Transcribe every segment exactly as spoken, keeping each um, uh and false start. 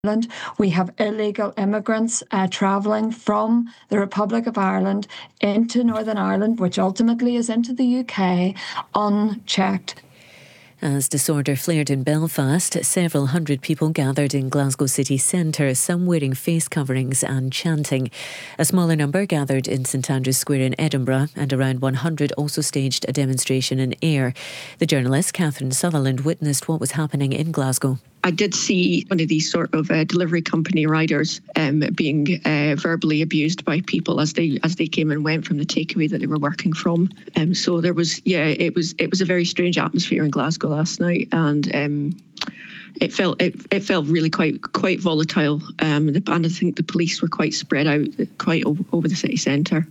Ireland. We have illegal immigrants uh, travelling from the Republic of Ireland into Northern Ireland, which ultimately is into the U K, unchecked. As disorder flared in Belfast, several hundred people gathered in Glasgow city centre, some wearing face coverings and chanting. A smaller number gathered in St Andrew's Square in Edinburgh, and around one hundred also staged a demonstration in Ayr. The journalist Catherine Sutherland witnessed what was happening in Glasgow. I did see one of these sort of uh, delivery company riders um, being uh, verbally abused by people as they as they came and went from the takeaway that they were working from. Um, so there was, yeah, it was it was a very strange atmosphere in Glasgow last night, and um, it felt it, it felt really quite quite volatile. Um, and I think the police were quite spread out, quite over, over the city centre.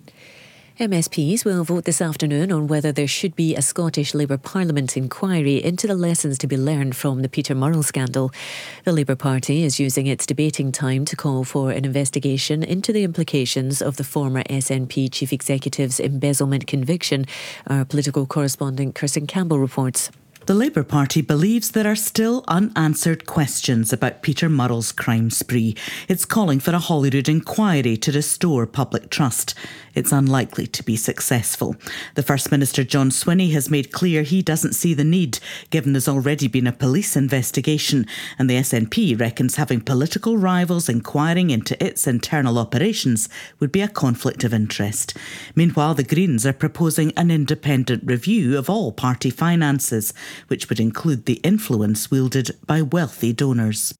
M S Ps will vote this afternoon on whether there should be a Scottish Labour Parliament inquiry into the lessons to be learned from the Peter Murrell scandal. The Labour Party is using its debating time to call for an investigation into the implications of the former S N P Chief Executive's embezzlement conviction. Our political correspondent Kirsten Campbell reports. The Labour Party believes there are still unanswered questions about Peter Murrell's crime spree. It's calling for a Holyrood inquiry to restore public trust. It's unlikely to be successful. The First Minister John Swinney has made clear he doesn't see the need, given there's already been a police investigation, and the S N P reckons having political rivals inquiring into its internal operations would be a conflict of interest. Meanwhile, the Greens are proposing an independent review of all party finances, which would include the influence wielded by wealthy donors.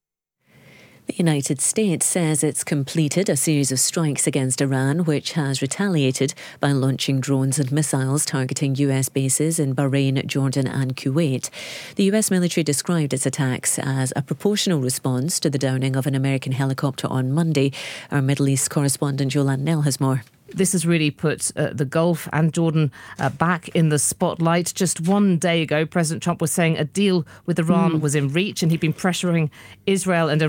The United States says it's completed a series of strikes against Iran, which has retaliated by launching drones and missiles targeting U S bases in Bahrain, Jordan and Kuwait. The U S military described its attacks as a proportional response to the downing of an American helicopter on Monday. Our Middle East correspondent Yolande Nell has more. This has really put uh, the Gulf and Jordan uh, back in the spotlight. Just one day ago, President Trump was saying a deal with Iran mm. was in reach, and he'd been pressuring Israel and Iran